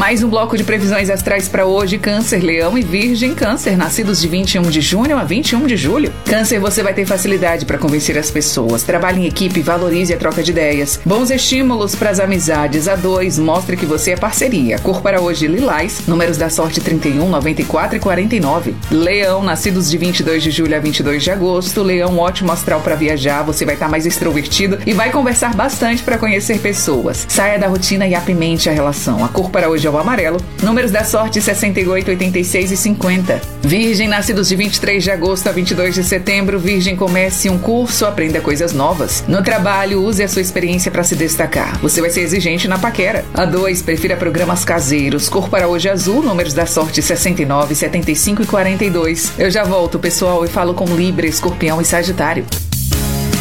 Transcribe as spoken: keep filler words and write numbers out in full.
Mais um bloco de previsões astrais para hoje. Câncer, Leão e Virgem. Câncer, nascidos de vinte e um de junho a vinte e um de julho. Câncer, você vai ter facilidade para convencer as pessoas. Trabalhe em equipe, valorize a troca de ideias. Bons estímulos para as amizades. A dois, mostre que você é parceria. Cor para hoje, lilás. Números da sorte trinta e um, noventa e quatro e quarenta e nove. Leão, nascidos de vinte e dois de julho a vinte e dois de agosto. Leão, ótimo astral para viajar. Você vai estar mais extrovertido e vai conversar bastante para conhecer pessoas. Saia da rotina e apimente a relação. A cor para hoje é o amarelo. Números da sorte sessenta e oito, oitenta e seis e cinquenta. Virgem, nascidos de vinte e três de agosto a vinte e dois de setembro. Virgem, comece um curso, aprenda coisas novas. No trabalho, use a sua experiência para se destacar. Você vai ser exigente na paquera. A dois, prefira programas caseiros. Cor para hoje azul. Números da sorte sessenta e nove, setenta e cinco e quarenta e dois. Eu já volto, pessoal, e falo com Libra, Escorpião e Sagitário.